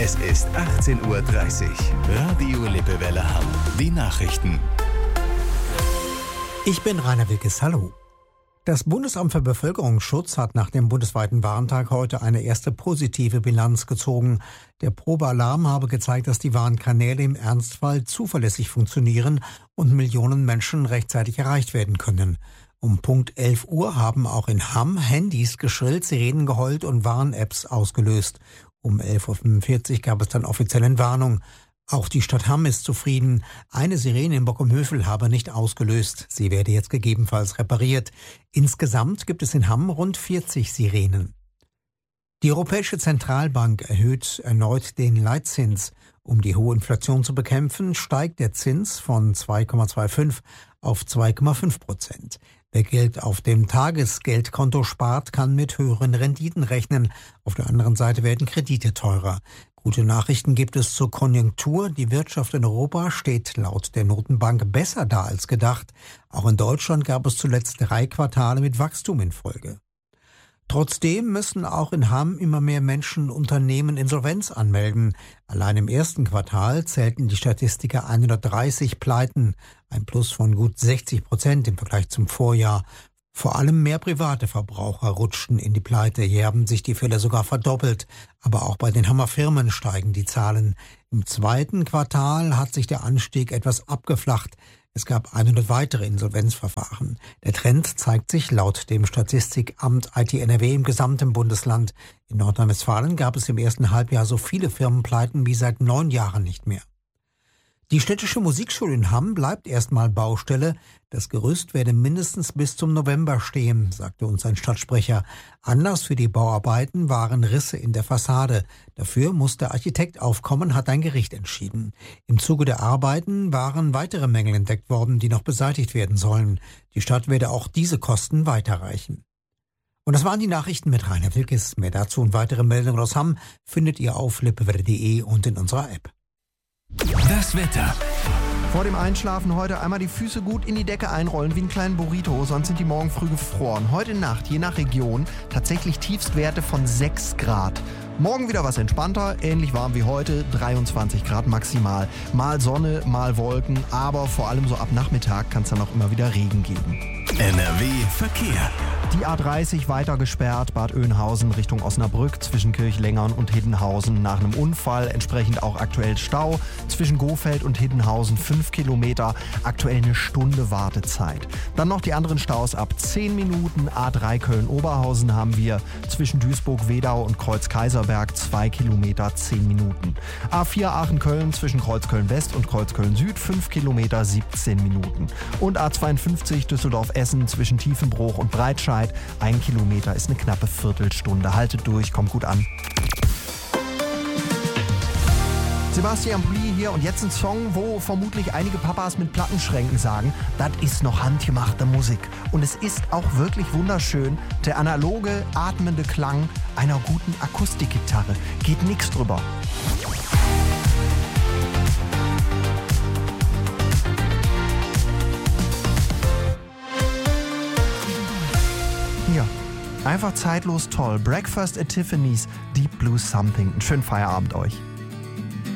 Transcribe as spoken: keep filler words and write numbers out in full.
Es ist achtzehn Uhr dreißig. Radio Lippewelle Hamm. Die Nachrichten. Ich bin Rainer Wilkes. Hallo. Das Bundesamt für Bevölkerungsschutz hat nach dem bundesweiten Warntag heute eine erste positive Bilanz gezogen. Der Probealarm habe gezeigt, dass die Warnkanäle im Ernstfall zuverlässig funktionieren und Millionen Menschen rechtzeitig erreicht werden können. Um Punkt elf Uhr haben auch in Hamm Handys geschrillt, Sirenen geheult und Warn-Apps ausgelöst. Um elf Uhr fünfundvierzig gab es dann offizielle Entwarnung. Auch die Stadt Hamm ist zufrieden. Eine Sirene in Bockumhövel habe nicht ausgelöst. Sie werde jetzt gegebenenfalls repariert. Insgesamt gibt es in Hamm rund vierzig Sirenen. Die Europäische Zentralbank erhöht erneut den Leitzins. Um die hohe Inflation zu bekämpfen, steigt der Zins von zwei Komma fünfundzwanzig auf zwei Komma fünf Prozent. Wer Geld auf dem Tagesgeldkonto spart, kann mit höheren Renditen rechnen. Auf der anderen Seite werden Kredite teurer. Gute Nachrichten gibt es zur Konjunktur. Die Wirtschaft in Europa steht laut der Notenbank besser da als gedacht. Auch in Deutschland gab es zuletzt drei Quartale mit Wachstum in Folge. Trotzdem müssen auch in Hamm immer mehr Menschen Unternehmen Insolvenz anmelden. Allein im ersten Quartal zählten die Statistiker hundertdreißig Pleiten, ein Plus von gut sechzig Prozent im Vergleich zum Vorjahr. Vor allem mehr private Verbraucher rutschten in die Pleite. Hier haben sich die Fälle sogar verdoppelt. Aber auch bei den Hammer Firmen steigen die Zahlen. Im zweiten Quartal hat sich der Anstieg etwas abgeflacht. Es gab hundert weitere Insolvenzverfahren. Der Trend zeigt sich laut dem Statistikamt I T N R W im gesamten Bundesland. In Nordrhein-Westfalen gab es im ersten Halbjahr so viele Firmenpleiten wie seit neun Jahren nicht mehr. Die städtische Musikschule in Hamm bleibt erstmal Baustelle. Das Gerüst werde mindestens bis zum November stehen, sagte uns ein Stadtsprecher. Anlass für die Bauarbeiten waren Risse in der Fassade. Dafür muss der Architekt aufkommen, hat ein Gericht entschieden. Im Zuge der Arbeiten waren weitere Mängel entdeckt worden, die noch beseitigt werden sollen. Die Stadt werde auch diese Kosten weiterreichen. Und das waren die Nachrichten mit Rainer Wilkes. Mehr dazu und weitere Meldungen aus Hamm findet ihr auf lippewelle punkt de und in unserer App. Das Wetter. Vor dem Einschlafen heute einmal die Füße gut in die Decke einrollen wie einen kleinen Burrito, sonst sind die morgen früh gefroren. Heute Nacht, je nach Region, tatsächlich Tiefstwerte von sechs Grad. Morgen wieder was entspannter, ähnlich warm wie heute, dreiundzwanzig Grad maximal. Mal Sonne, mal Wolken, aber vor allem so ab Nachmittag kann es dann auch immer wieder Regen geben. N R W Verkehr. Die A dreißig weiter gesperrt, Bad Oeynhausen Richtung Osnabrück, zwischen Kirchlengern und Hiddenhausen nach einem Unfall, entsprechend auch aktuell Stau. Zwischen Gohfeld und Hiddenhausen fünf Kilometer, aktuell eine Stunde Wartezeit. Dann noch die anderen Staus ab zehn Minuten. A drei Köln-Oberhausen haben wir, zwischen Duisburg-Wedau und Kreuz-Kaiserberg zwei Kilometer, zehn Minuten. A vier Aachen-Köln zwischen Kreuzköln-West und Kreuzköln-Süd fünf Kilometer, siebzehn Minuten. Und A zweiundfünfzig Düsseldorf-Essen zwischen Tiefenbruch und Breitscheid. Ein Kilometer ist eine knappe Viertelstunde. Haltet durch, kommt gut an. Sebastian Blie hier und jetzt ein Song, wo vermutlich einige Papas mit Plattenschränken sagen, das ist noch handgemachte Musik. Und es ist auch wirklich wunderschön, der analoge, atmende Klang einer guten Akustikgitarre. Geht nichts drüber. Hier, einfach zeitlos toll. Breakfast at Tiffany's, Deep Blue Something. Einen schönen Feierabend euch.